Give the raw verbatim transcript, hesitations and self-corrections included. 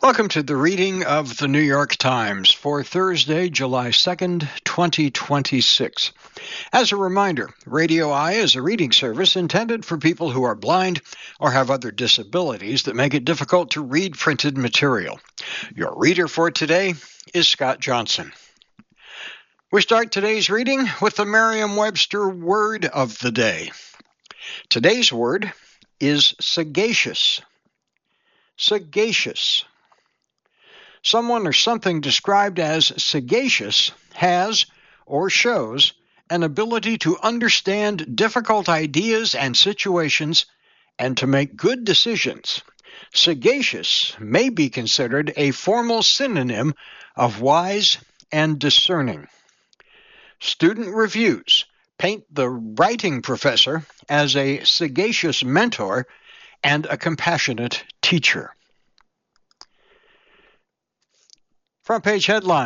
Welcome to the reading of the New York Times for Thursday, July second, twenty twenty-six. As a reminder, Radio Eye is a reading service intended for people who are blind or have other disabilities that make it difficult to read printed material. Your reader for today is Scott Johnson. We start today's reading with the Merriam-Webster word of the day. Today's word is sagacious. Sagacious. Someone or something described as sagacious has or shows an ability to understand difficult ideas and situations and to make good decisions. Sagacious may be considered a formal synonym of wise and discerning. Student reviews paint the writing professor as a sagacious mentor and a compassionate teacher. Front page headline.